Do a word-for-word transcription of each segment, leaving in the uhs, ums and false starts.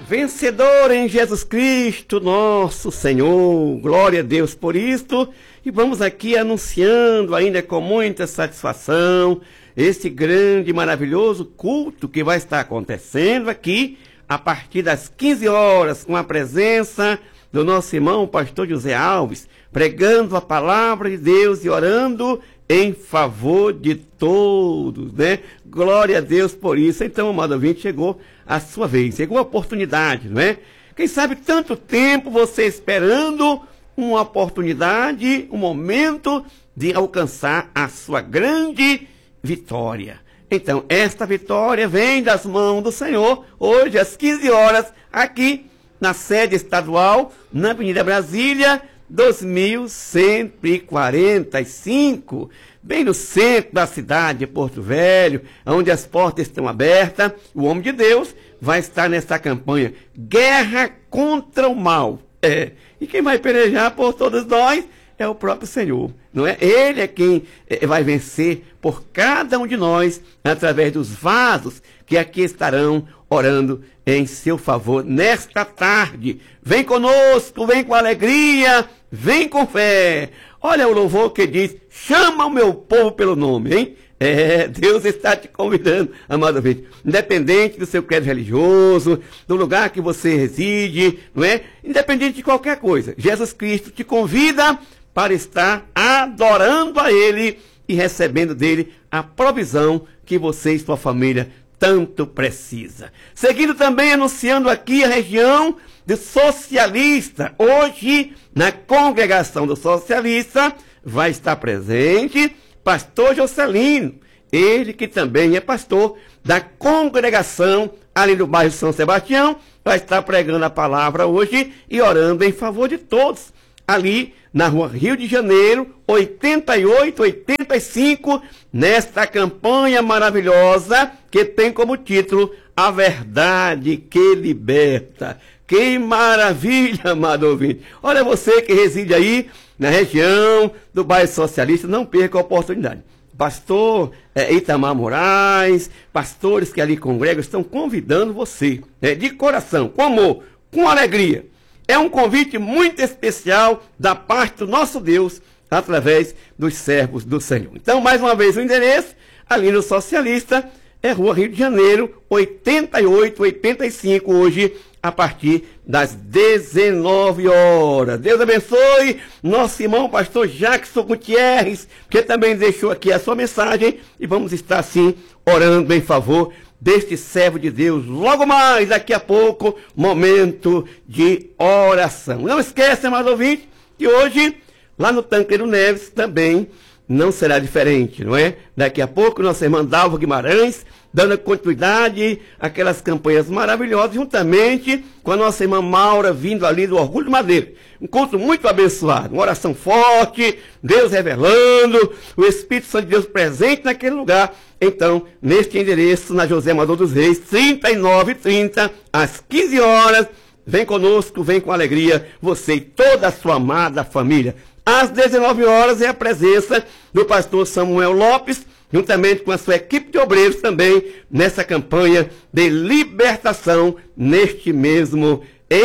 Vencedor em Jesus Cristo, nosso Senhor, glória a Deus por isto, e vamos aqui anunciando ainda com muita satisfação esse grande e maravilhoso culto que vai estar acontecendo aqui a partir das quinze horas, com a presença do nosso irmão pastor José Alves, pregando a palavra de Deus e orando em favor de todos, né? Glória a Deus por isso. Então, amado ouvinte, chegou a sua vez, chegou a oportunidade, não é? Quem sabe tanto tempo você esperando uma oportunidade, um momento de alcançar a sua grande vitória. Então, esta vitória vem das mãos do Senhor, hoje às quinze horas, aqui na sede estadual, na Avenida Brasília, dois mil cento e quarenta e cinco, bem no centro da cidade de Porto Velho, onde as portas estão abertas. O homem de Deus vai estar nessa campanha, Guerra contra o Mal. É, e quem vai pelejar por todos nós é o próprio Senhor, não é? Ele é quem é, vai vencer por cada um de nós, através dos vasos que aqui estarão orando em seu favor nesta tarde. Vem conosco, vem com alegria, vem com fé. Olha o louvor que diz: chama o meu povo pelo nome, hein? É, Deus está te convidando, amado ouvinte, independente do seu credo religioso, do lugar que você reside, não é? Independente de qualquer coisa, Jesus Cristo te convida para estar adorando a Ele e recebendo dele a provisão que você e sua família tanto precisa. Seguindo também anunciando aqui a região do Socialista. Hoje, na congregação do Socialista, vai estar presente pastor Jocelino, ele que também é pastor da congregação ali do bairro São Sebastião, vai estar pregando a palavra hoje e orando em favor de todos, ali na rua Rio de Janeiro, oitenta e oito, oitenta e cinco, nesta campanha maravilhosa que tem como título A Verdade que Liberta. Que maravilha, amado ouvinte. Olha, você que reside aí na região do bairro Socialista, não perca a oportunidade. Pastor é, Itamar Moraes, pastores que ali congregam, estão convidando você, é, de coração, com amor, com alegria. É um convite muito especial da parte do nosso Deus, através dos servos do Senhor. Então, mais uma vez, o endereço, ali no Socialista, é Rua Rio de Janeiro, oitenta e oito, oitenta e cinco, hoje, a partir das dezenove horas. Deus abençoe nosso irmão pastor Jackson Gutierrez, que também deixou aqui a sua mensagem, e vamos estar, assim, orando em favor deste servo de Deus. Logo mais, daqui a pouco, momento de oração. Não esqueça, amado ouvinte, que hoje, lá no Tancredo Neves, também não será diferente, não é? Daqui a pouco, nossa irmã Dalva Guimarães, dando continuidade àquelas campanhas maravilhosas, juntamente com a nossa irmã Maura, vindo ali do Orgulho de Madeira. Um culto muito abençoado, uma oração forte, Deus revelando, o Espírito Santo de Deus presente naquele lugar. Então, neste endereço, na José Amador dos Reis, trinta e nove e trinta, às quinze horas, vem conosco, vem com alegria, você e toda a sua amada família. Às dezenove horas é a presença do pastor Samuel Lopes, juntamente com a sua equipe de obreiros também, nessa campanha de libertação, neste mesmo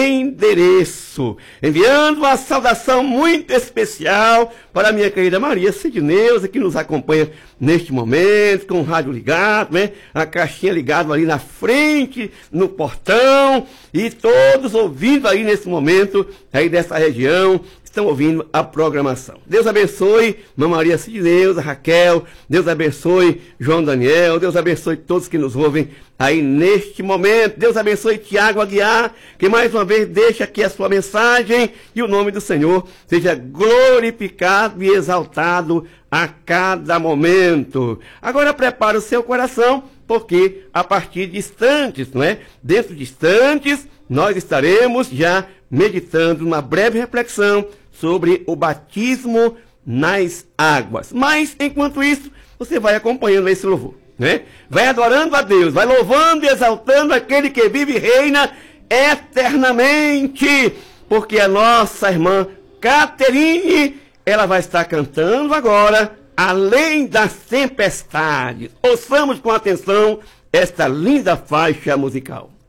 endereço. Enviando uma saudação muito especial para a minha querida Maria Sidneuza, que nos acompanha neste momento, com o rádio ligado, né? A caixinha ligada ali na frente, no portão, e todos ouvindo aí nesse momento, aí dessa região, estão ouvindo a programação. Deus abençoe Mamãe Maria Sidneuza, Raquel, Deus abençoe João Daniel, Deus abençoe todos que nos ouvem aí neste momento. Deus abençoe Tiago Aguiar, que mais uma vez deixa aqui a sua mensagem, e o nome do Senhor seja glorificado e exaltado a cada momento. Agora prepara o seu coração, porque a partir de instantes, não é? Dentro de instantes, nós estaremos já meditando uma breve reflexão sobre o batismo nas águas. Mas, enquanto isso, você vai acompanhando esse louvor, né? Vai adorando a Deus, vai louvando e exaltando aquele que vive e reina eternamente, porque a nossa irmã Caterine, ela vai estar cantando agora, Além das Tempestades. Ouçamos com atenção esta linda faixa musical.